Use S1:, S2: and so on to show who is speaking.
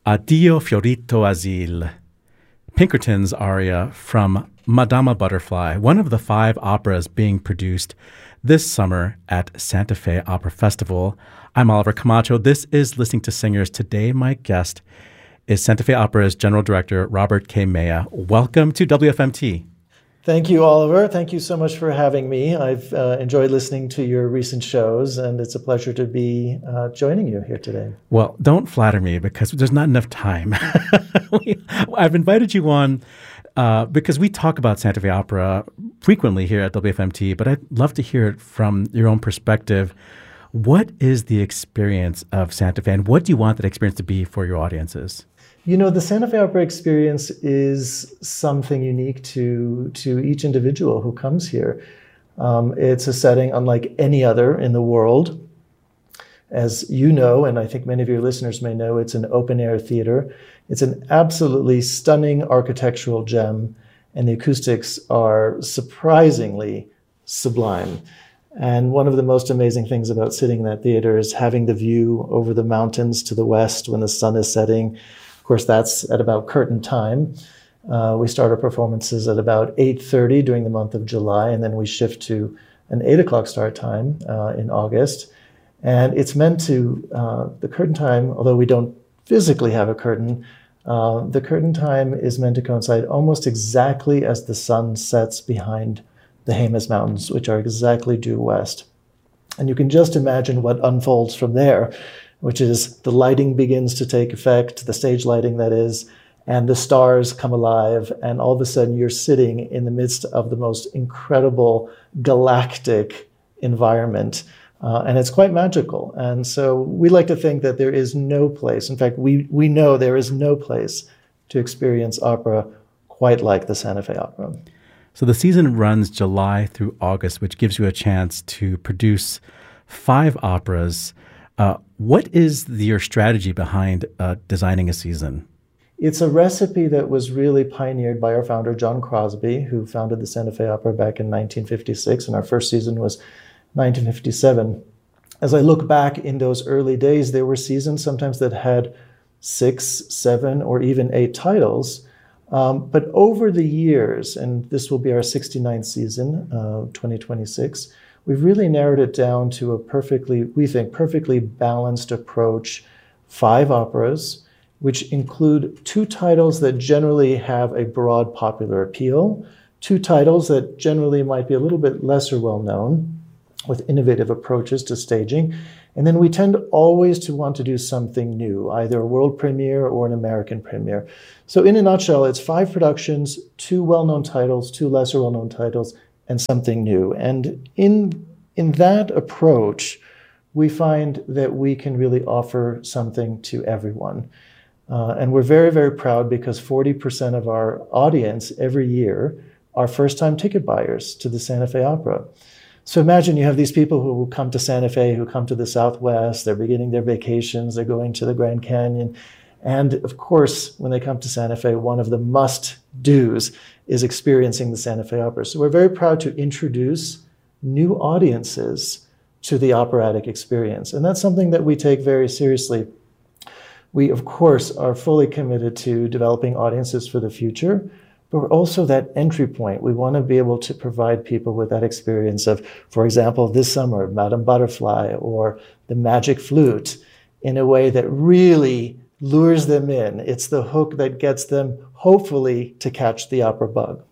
S1: Addio Fiorito Azil, Pinkerton's aria from Madama Butterfly, one of the 5 operas being produced this summer at Santa Fe Opera Festival. I'm Oliver Camacho. This is Listening to Singers. Today, my guest is Santa Fe Opera's General Director, Robert K. Maya. Welcome to WFMT.
S2: Thank you, Oliver. Thank you so much for having me. I've enjoyed listening to your recent shows, and it's a pleasure to be joining you here today.
S1: Well, don't flatter me because there's not enough time. I've invited you on because we talk about Santa Fe Opera frequently here at WFMT, but I'd love to hear it from your own perspective. What is the experience of Santa Fe, and what do you want that experience to be for your audiences?
S2: You know, the Santa Fe Opera experience is something unique to each individual who comes here. It's a setting unlike any other in the world. As you know, and I think many of your listeners may know, it's an open-air theater. It's an absolutely stunning architectural gem, and the acoustics are surprisingly sublime. And one of the most amazing things about sitting in that theater is having the view over the mountains to the west when the sun is setting. Of course, that's at about curtain time. We start our performances at about 8:30 during the month of July, and then we shift to an 8 o'clock start time in August. And it's meant to, the curtain time, although we don't physically have a curtain, the curtain time is meant to coincide almost exactly as the sun sets behind the Jemez Mountains, which are exactly due west. And you can just imagine what unfolds from there, which is the lighting begins to take effect, the stage lighting that is, and the stars come alive, and all of a sudden you're sitting in the midst of the most incredible galactic environment. And it's quite magical. And so we like to think that there is no place, in fact, we know there is no place to experience opera quite like the Santa Fe Opera.
S1: So the season runs July through August, which gives you a chance to produce 5 operas. What is your strategy behind designing a season?
S2: It's a recipe that was really pioneered by our founder, John Crosby, who founded the Santa Fe Opera back in 1956, and our first season was 1957. As I look back in those early days, there were seasons sometimes that had 6, 7, or even 8 titles. But over the years, and this will be our 69th season, 2026, we've really narrowed it down to a perfectly balanced approach. 5 operas, which include 2 titles that generally have a broad popular appeal, 2 titles that generally might be a little bit lesser well known, with innovative approaches to staging. And then we tend always to want to do something new, either a world premiere or an American premiere. So in a nutshell, it's 5 productions, 2 well-known titles, 2 lesser well-known titles, and something new. And in that approach, we find that we can really offer something to everyone. And we're very, very proud because 40% of our audience every year are first-time ticket buyers to the Santa Fe Opera. So imagine you have these people who come to Santa Fe, who come to the Southwest, they're beginning their vacations, they're going to the Grand Canyon. And of course, when they come to Santa Fe, one of the must-dos is experiencing the Santa Fe Opera. So we're very proud to introduce new audiences to the operatic experience. And that's something that we take very seriously. We, of course, are fully committed to developing audiences for the future, but we're also that entry point. We want to be able to provide people with that experience of, for example, this summer, Madame Butterfly or the Magic Flute, in a way that really lures them in. It's the hook that gets them, hopefully, to catch the opera bug.